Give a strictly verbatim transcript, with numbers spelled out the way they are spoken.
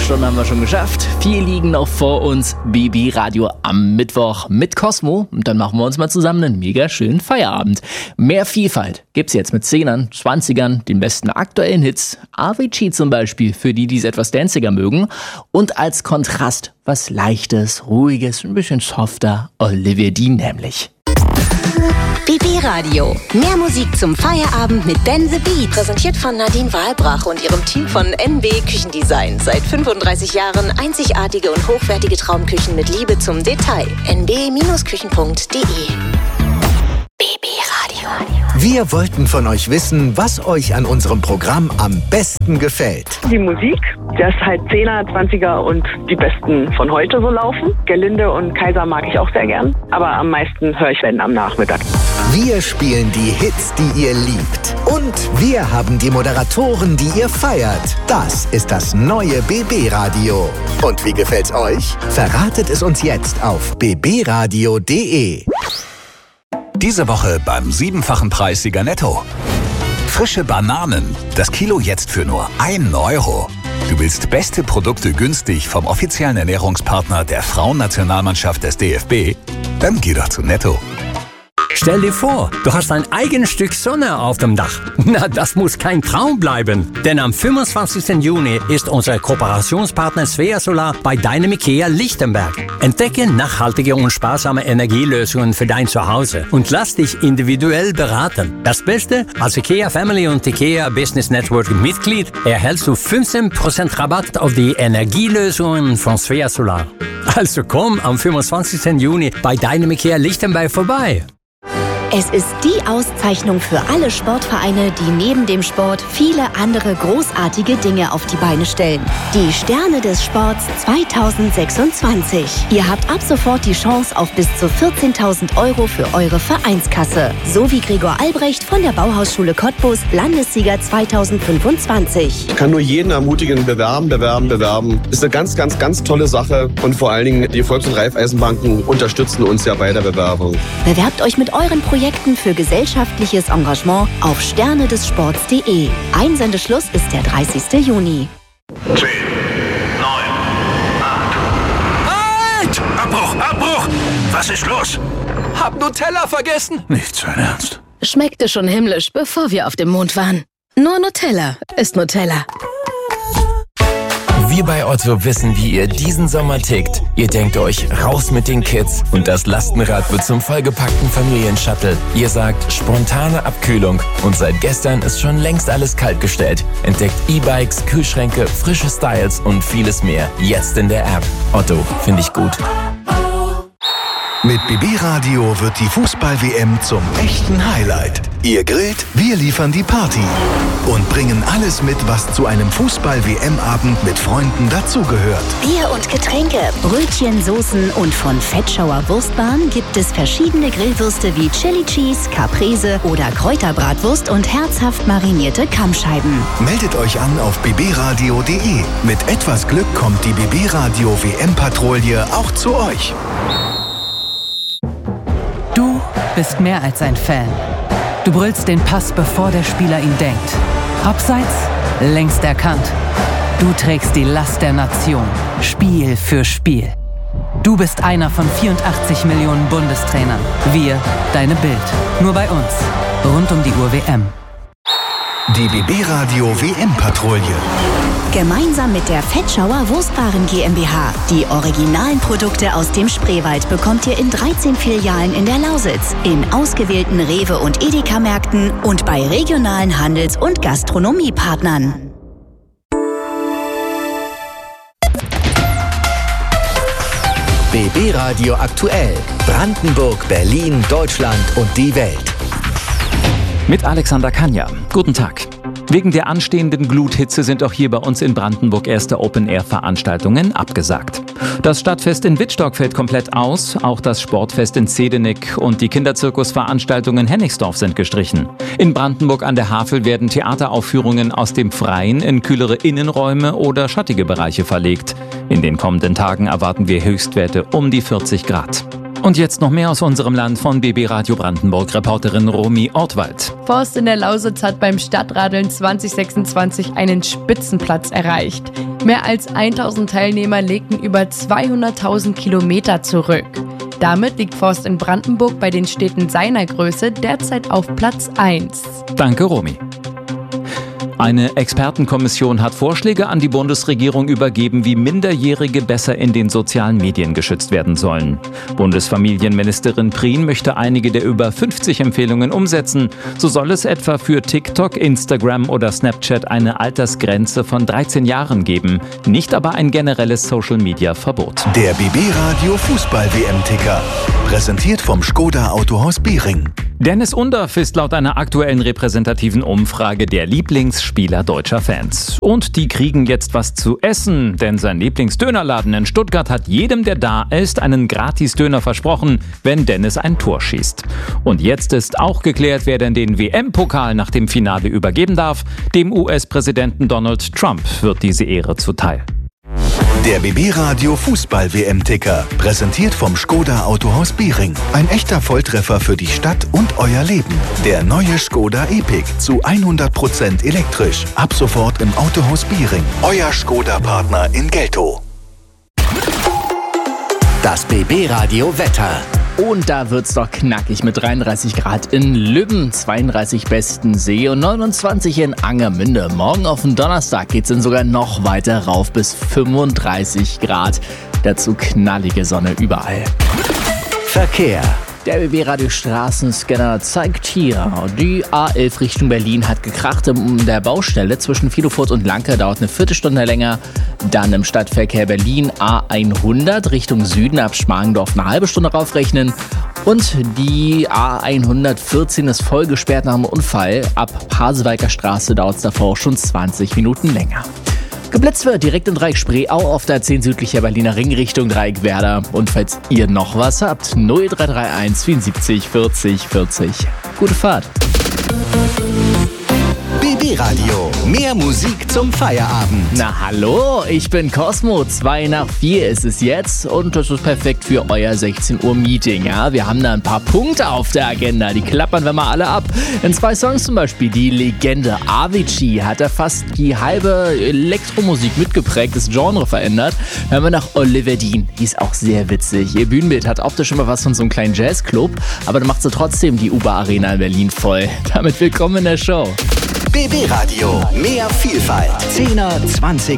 Stunden haben wir schon geschafft. Vier liegen noch vor uns. B B Radio am Mittwoch mit Cosmo. Und dann machen wir uns mal zusammen einen mega schönen Feierabend. Mehr Vielfalt gibt's jetzt mit Zehnern, Zwanzigern, den besten aktuellen Hits. Avicii zum Beispiel, für die, die es etwas danciger mögen. Und als Kontrast was Leichtes, Ruhiges, ein bisschen softer. Olivia Dean nämlich. B B Radio. Mehr Musik zum Feierabend mit Ben the Beat. Präsentiert von Nadine Wahlbrach und ihrem Team von N B Küchendesign. Seit fünfunddreißig Jahren einzigartige und hochwertige Traumküchen mit Liebe zum Detail. n b Küchen punkt de. B B Radio. Wir wollten von euch wissen, was euch an unserem Programm am besten gefällt. Die Musik, dass halt Zehner, Zwanziger und die Besten von heute so laufen. Gerlinde und Kaiser mag ich auch sehr gern, aber am meisten höre ich wenn am Nachmittag. Wir spielen die Hits, die ihr liebt. Und wir haben die Moderatoren, die ihr feiert. Das ist das neue B B Radio. Und wie gefällt's euch? Verratet es uns jetzt auf b b radio punkt de. Diese Woche beim siebenfachen Preissieger Netto. Frische Bananen. Das Kilo jetzt für nur ein Euro. Du willst beste Produkte günstig vom offiziellen Ernährungspartner der Frauennationalmannschaft des D F B? Dann geh doch zu Netto. Stell dir vor, du hast ein eigenes Stück Sonne auf dem Dach. Na, das muss kein Traum bleiben. Denn am fünfundzwanzigsten Juni ist unser Kooperationspartner Svea Solar bei deinem IKEA Lichtenberg. Entdecke nachhaltige und sparsame Energielösungen für dein Zuhause und lass dich individuell beraten. Das Beste, als IKEA Family und IKEA Business Network Mitglied erhältst du fünfzehn Prozent Rabatt auf die Energielösungen von Svea Solar. Also komm am fünfundzwanzigsten Juni bei deinem IKEA Lichtenberg vorbei. Es ist die Auszeichnung für alle Sportvereine, die neben dem Sport viele andere großartige Dinge auf die Beine stellen. Die Sterne des Sports zweitausendsechsundzwanzig. Ihr habt ab sofort die Chance auf bis zu vierzehntausend Euro für eure Vereinskasse. So wie Gregor Albrecht von der Bauhausschule Cottbus, Landessieger zweitausendfünfundzwanzig. Ich kann nur jeden ermutigen, bewerben, bewerben, bewerben. Ist eine ganz, ganz, ganz tolle Sache. Und vor allen Dingen, die Volks- und Raiffeisenbanken unterstützen uns ja bei der Bewerbung. Bewerbt euch mit euren Projekten für gesellschaftliches Engagement auf sterne des sports punkt de. Einsendeschluss ist der dreißigsten Juni. zehn, neun, acht. Halt! Abbruch, Abbruch! Was ist los? Hab Nutella vergessen. Nicht sein Ernst. Schmeckte schon himmlisch, bevor wir auf dem Mond waren. Nur Nutella ist Nutella. Wir bei Otto wissen, wie ihr diesen Sommer tickt. Ihr denkt euch, raus mit den Kids und das Lastenrad wird zum vollgepackten Familienshuttle. Ihr sagt, spontane Abkühlung und seit gestern ist schon längst alles kaltgestellt. Entdeckt E-Bikes, Kühlschränke, frische Styles und vieles mehr. Jetzt in der App. Otto, finde ich gut. Mit B B Radio wird die Fußball-W M zum echten Highlight. Ihr grillt, wir liefern die Party und bringen alles mit, was zu einem Fußball-W M-Abend mit Freunden dazugehört. Bier und Getränke, Brötchen, Soßen und von Fettschauer Wurstbahn gibt es verschiedene Grillwürste wie Chili Cheese, Caprese oder Kräuterbratwurst und herzhaft marinierte Kammscheiben. Meldet euch an auf b b radio punkt de. Mit etwas Glück kommt die B B Radio W M-Patrouille auch zu euch. Du bist mehr als ein Fan. Du brüllst den Pass, bevor der Spieler ihn denkt. Abseits, längst erkannt. Du trägst die Last der Nation, Spiel für Spiel. Du bist einer von vierundachtzig Millionen Bundestrainern. Wir, deine Bild. Nur bei uns. Rund um die Uhr W M. Die B B Radio W M-Patrouille. Gemeinsam mit der Fettschauer Wurstwaren GmbH. Die originalen Produkte aus dem Spreewald bekommt ihr in dreizehn Filialen in der Lausitz, in ausgewählten Rewe- und Edeka-Märkten und bei regionalen Handels- und Gastronomiepartnern. B B Radio aktuell. Brandenburg, Berlin, Deutschland und die Welt. Mit Alexander Kanja. Guten Tag. Wegen der anstehenden Gluthitze sind auch hier bei uns in Brandenburg erste Open-Air-Veranstaltungen abgesagt. Das Stadtfest in Wittstock fällt komplett aus, auch das Sportfest in Zedenik und die Kinderzirkusveranstaltungen Hennigsdorf sind gestrichen. In Brandenburg an der Havel werden Theateraufführungen aus dem Freien in kühlere Innenräume oder schattige Bereiche verlegt. In den kommenden Tagen erwarten wir Höchstwerte um die vierzig Grad. Und jetzt noch mehr aus unserem Land von B B Radio Brandenburg, Reporterin Romy Ortwald. Forst in der Lausitz hat beim Stadtradeln zwanzig sechsundzwanzig einen Spitzenplatz erreicht. Mehr als tausend Teilnehmer legten über zweihunderttausend Kilometer zurück. Damit liegt Forst in Brandenburg bei den Städten seiner Größe derzeit auf Platz eins. Danke, Romy. Eine Expertenkommission hat Vorschläge an die Bundesregierung übergeben, wie Minderjährige besser in den sozialen Medien geschützt werden sollen. Bundesfamilienministerin Prien möchte einige der über fünfzig Empfehlungen umsetzen. So soll es etwa für TikTok, Instagram oder Snapchat eine Altersgrenze von dreizehn Jahren geben, nicht aber ein generelles Social-Media-Verbot. Der B B Radio Fußball-W M-Ticker, präsentiert vom Skoda Autohaus Biering. Dennis Undaff ist laut einer aktuellen repräsentativen Umfrage der Lieblingsspieler deutscher Fans. Und die kriegen jetzt was zu essen, denn sein Lieblingsdönerladen in Stuttgart hat jedem, der da ist, einen Gratis-Döner versprochen, wenn Dennis ein Tor schießt. Und jetzt ist auch geklärt, wer denn den W M-Pokal nach dem Finale übergeben darf. Dem U S-Präsidenten Donald Trump wird diese Ehre zuteil. Der B B Radio Fußball-W M-Ticker, präsentiert vom Skoda Autohaus Biering. Ein echter Volltreffer für die Stadt und euer Leben. Der neue Skoda Epic zu hundert Prozent elektrisch. Ab sofort im Autohaus Biering. Euer Skoda-Partner in Geltow. Das B B Radio Wetter. Und da wird's doch knackig mit dreiunddreißig Grad in Lübben, zweiunddreißig Bestensee und neunundzwanzig in Angermünde. Morgen auf den Donnerstag geht's dann sogar noch weiter rauf bis fünfunddreißig Grad. Dazu knallige Sonne überall. Verkehr. Der B B-Radio Straßenscanner zeigt hier, die A elf Richtung Berlin hat gekracht in der Baustelle zwischen Vilofurt und Lanke, dauert eine Viertelstunde länger. Dann im Stadtverkehr Berlin A hundert Richtung Süden ab Schmargendorf eine halbe Stunde raufrechnen. Und die A hundertvierzehn ist voll gesperrt nach dem Unfall. Ab Pasewalker Straße dauert es davor auch schon zwanzig Minuten länger. Geblitzt wird direkt im Dreieck Spreeau auf der zehn südlicher Berliner Ring Richtung Dreieck Werder. Und falls ihr noch was habt, null drei drei eins vierundsiebzig vierzig vierzig. Gute Fahrt. B B Radio, mehr Musik zum Feierabend. Na hallo, ich bin Cosmo, zwei nach vier ist es jetzt und das ist perfekt für euer sechzehn Uhr Meeting. Ja, wir haben da ein paar Punkte auf der Agenda, die klappern wir mal alle ab. In zwei Songs zum Beispiel, die Legende Avicii hat da fast die halbe Elektromusik mitgeprägt, das Genre verändert. Hören wir nach Oliver Dean, die ist auch sehr witzig. Ihr Bühnenbild hat optisch immer was von so einem kleinen Jazzclub, aber dann macht sie trotzdem die Uber Arena in Berlin voll. Damit willkommen in der Show. B B Radio, mehr Vielfalt. zehner, zwanziger